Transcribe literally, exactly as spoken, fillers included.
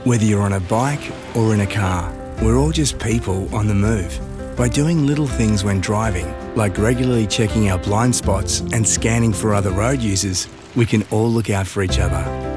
Whether you're on a bike or in a car, we're all just people on the move. By doing little things when driving, like regularly checking our blind spots and scanning for other road users, we can all look out for each other.